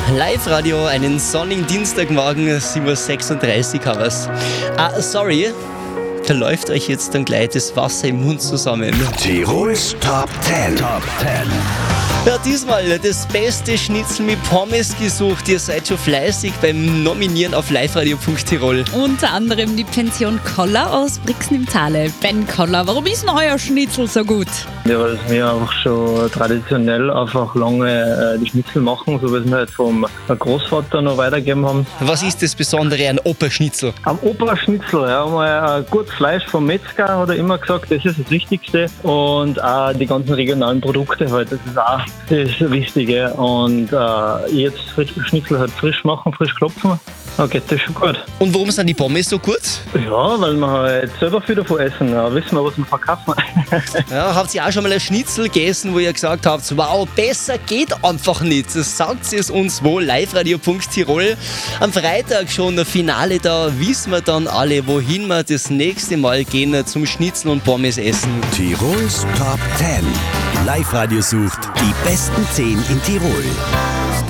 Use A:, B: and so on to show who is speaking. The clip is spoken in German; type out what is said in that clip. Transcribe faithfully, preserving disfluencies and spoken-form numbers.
A: Live-Radio, einen sonnigen Dienstagmorgen, sieben Uhr sechsunddreißig haben wir's. Ah, sorry, da läuft euch jetzt dann gleich das Wasser im Mund zusammen.
B: Tirols Top zehn. Top zehn.
A: Ja, diesmal das beste Schnitzel mit Pommes gesucht. Ihr seid schon fleißig beim Nominieren auf liveradio punkt tirol.
C: Unter anderem die Pension Koller aus Brixen im Tale. Ben Koller, warum ist denn euer Schnitzel so gut?
D: Ja, weil wir einfach schon traditionell einfach lange äh, die Schnitzel machen, so wie es wir halt vom Großvater noch weitergegeben haben.
A: Was ist das Besondere an Opa-Schnitzel?
D: Am Opa-Schnitzel, ja, mal ein gutes Fleisch vom Metzger, hat er immer gesagt, das ist das Wichtigste. Und auch die ganzen regionalen Produkte halt, das ist auch das Wichtige. Und äh, jetzt Schnitzel halt frisch machen, frisch klopfen, dann geht das schon gut.
A: Und warum sind die Pommes so gut?
D: Ja, weil wir halt selber viel davon essen, ja, wissen wir, was wir verkaufen.
A: Ja, habt ihr auch schon mal ein Schnitzel gegessen, wo ihr gesagt habt, wow, besser geht einfach nicht. Sagt es uns wo, liveradio punkt tirol. Am Freitag schon das Finale, da wissen wir dann alle, wohin wir das nächste Mal gehen zum Schnitzel und Pommes essen.
B: Tirols Top zehn. Live-Radio sucht die besten zehn in Tirol.